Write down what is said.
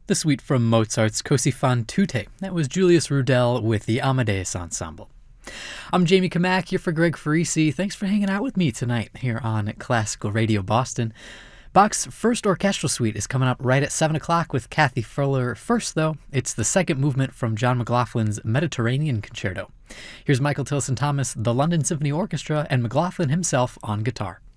The suite from Mozart's Così fan tutte. That was Julius Rudel with the Amadeus Ensemble. I'm Jamie Kamak, here for Greg Farisi. Thanks for hanging out with me tonight here on Classical Radio Boston. Bach's first orchestral suite is coming up right at 7 o'clock with Kathy Fuller. First, though, it's the second movement from John McLaughlin's Mediterranean Concerto. Here's Michael Tilson Thomas, the London Symphony Orchestra, and McLaughlin himself on guitar.